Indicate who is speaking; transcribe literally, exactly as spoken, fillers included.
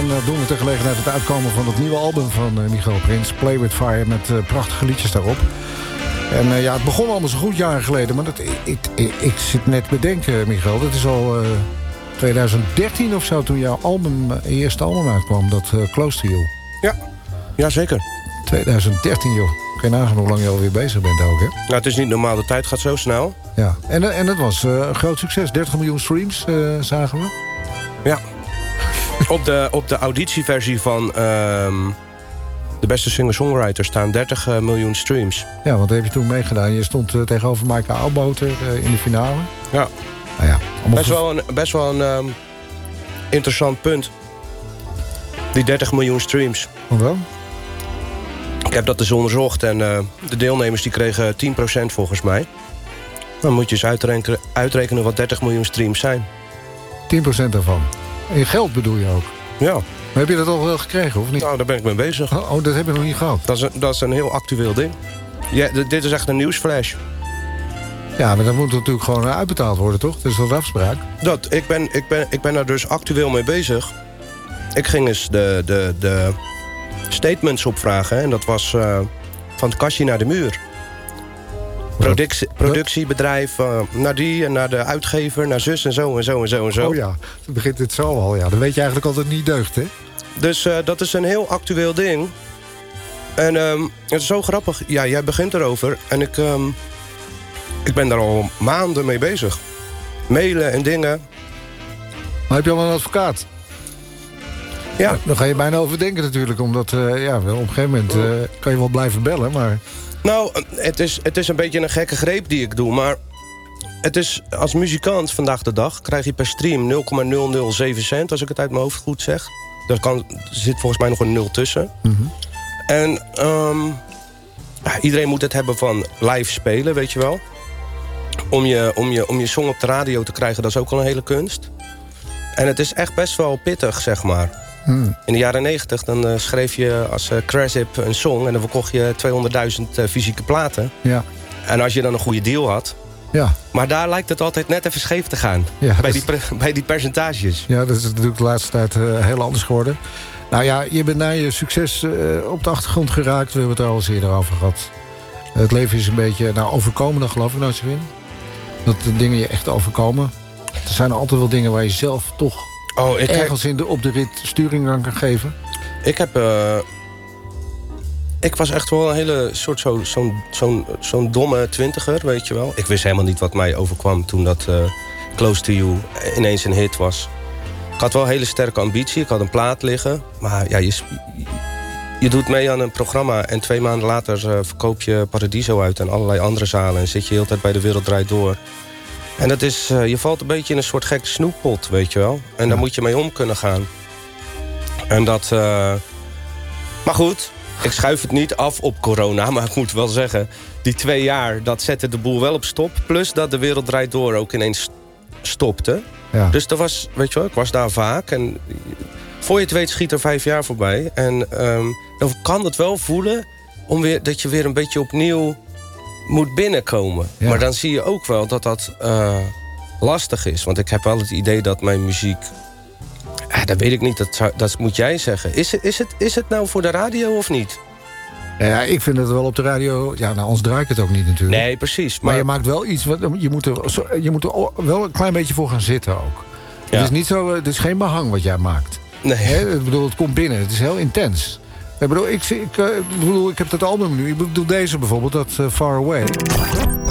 Speaker 1: En dat doen we ter gelegenheid het uitkomen van het nieuwe album van uh, Michael Prins. Play With Fire, met uh, prachtige liedjes daarop. En uh, ja, het begon allemaal zo goed jaren geleden. Maar dat, ik, ik, ik zit net bedenken, Michael. Dat is al uh, twintig dertien of zo toen jouw album, uh, eerste album uitkwam. Dat uh, Close To You.
Speaker 2: Ja, ja zeker.
Speaker 1: twintig dertien, joh. Kun je nagaan hoe lang je alweer bezig bent ook, hè?
Speaker 2: Nou, het is niet normaal, de tijd gaat zo snel.
Speaker 1: Ja, en, en het was uh, een groot succes. dertig miljoen streams, uh, zagen we.
Speaker 2: Ja. op, de, op de auditieversie van uh, de beste singer-songwriter staan dertig uh, miljoen streams.
Speaker 1: Ja, want daar heb je toen meegedaan. Je stond uh, tegenover Maaike Oudboter uh, in de finale.
Speaker 2: Ja.
Speaker 1: Nou ja,
Speaker 2: best, wel een, best wel een um, interessant punt. Die dertig miljoen streams.
Speaker 1: Wat wel?
Speaker 2: Ik heb dat dus onderzocht en uh, de deelnemers die kregen tien procent volgens mij. Dan moet je eens uitrekenen, uitrekenen wat dertig miljoen streams zijn.
Speaker 1: tien procent daarvan. In geld bedoel je ook?
Speaker 2: Ja.
Speaker 1: Maar heb je dat al wel gekregen, of niet?
Speaker 2: Nou, daar ben ik mee bezig.
Speaker 1: Oh, oh dat heb je nog niet gehad?
Speaker 2: Dat is een, dat is een heel actueel ding. Ja, d- dit is echt een nieuwsflash.
Speaker 1: Ja, maar dat moet natuurlijk gewoon uitbetaald worden, toch? Dat is wel de afspraak.
Speaker 2: Dat, ik, ben, ik, ben, ik ben daar dus actueel mee bezig. Ik ging eens de, de, de statements opvragen. En dat was uh, van het kastje naar de muur. Productie, productiebedrijf, uh, naar die en naar de uitgever, naar zus en zo en zo en zo en zo.
Speaker 1: Oh ja, dan begint het zo al. Ja. Dan weet je eigenlijk altijd niet deugd, hè?
Speaker 2: Dus uh, dat is een heel actueel ding. En um, het is zo grappig. Ja, jij begint erover. En ik, um, ik ben daar al maanden mee bezig. Mailen en dingen.
Speaker 1: Maar heb je al een advocaat?
Speaker 2: Ja.
Speaker 1: Dan ga je bijna overdenken natuurlijk. Omdat, uh, ja, wel, op een gegeven moment uh, kan je wel blijven bellen, maar...
Speaker 2: Nou, het is, het is een beetje een gekke greep die ik doe. Maar het is, als muzikant vandaag de dag krijg je per stream nul komma nul nul zeven cent... als ik het uit mijn hoofd goed zeg. Daar kan, er zit volgens mij nog een nul tussen.
Speaker 1: Mm-hmm.
Speaker 2: En um, ja, iedereen moet het hebben van live spelen, weet je wel. Om je, om, je, om je song op de radio te krijgen, dat is ook al een hele kunst. En het is echt best wel pittig, zeg maar.
Speaker 1: Hmm.
Speaker 2: In de jaren negentig dan uh, schreef je als uh, Craship een song... en dan verkocht je tweehonderdduizend uh, fysieke platen.
Speaker 1: Ja.
Speaker 2: En als je dan een goede deal had...
Speaker 1: Ja.
Speaker 2: Maar daar lijkt het altijd net even scheef te gaan.
Speaker 1: Ja,
Speaker 2: bij,
Speaker 1: is...
Speaker 2: die, bij die percentages.
Speaker 1: Ja, dat is natuurlijk de laatste tijd uh, heel anders geworden. Nou ja, je bent na je succes uh, op de achtergrond geraakt. We hebben het er al eens eerder over gehad. Het leven is een beetje nou, overkomen, geloof ik nou zo in. Dat de dingen je echt overkomen. Er zijn altijd wel dingen waar je zelf toch...
Speaker 2: Oh, ik
Speaker 1: ergens in de, op de rit sturing aan kan geven?
Speaker 2: Ik heb... Uh, ik was echt wel een hele soort zo'n zo, zo, zo'n domme twintiger, weet je wel. Ik wist helemaal niet wat mij overkwam toen dat uh, Close To You ineens een hit was. Ik had wel een hele sterke ambitie. Ik had een plaat liggen. Maar ja, je, je doet mee aan een programma... en twee maanden later uh, verkoop je Paradiso uit... en allerlei andere zalen en zit je de hele tijd bij De Wereld Draait Door... En dat is, uh, je valt een beetje in een soort gekke snoeppot, weet je wel. En ja. Daar moet je mee om kunnen gaan. En dat... Uh... Maar goed, ik schuif het niet af op corona. Maar ik moet wel zeggen, die twee jaar, dat zette de boel wel op stop. Plus dat De Wereld Draait Door ook ineens stopte. Ja. Dus dat was, weet je wel, ik was daar vaak. En voor je het weet schiet er vijf jaar voorbij. En um, dan kan het wel voelen om weer, dat je weer een beetje opnieuw... moet binnenkomen. Ja. Maar dan zie je ook wel dat dat uh, lastig is. Want ik heb wel het idee dat mijn muziek... Eh, dat weet ik niet, dat, zou, dat moet jij zeggen. Is het, is, het, is het nou voor de radio of niet?
Speaker 1: Ja, ik vind het wel op de radio... Ja, nou, anders draai ik het ook niet natuurlijk.
Speaker 2: Nee, precies.
Speaker 1: Maar, maar je maakt wel iets... Wat, je, moet er, je moet er wel een klein beetje voor gaan zitten ook. Ja. Het is niet zo... Het is geen behang wat jij maakt.
Speaker 2: Nee.
Speaker 1: He, ik bedoel, het komt binnen. Het is heel intens. Ik bedoel, ik, ik, ik bedoel, ik heb dat album nu. Ik bedoel deze bijvoorbeeld, dat uh, Far Away.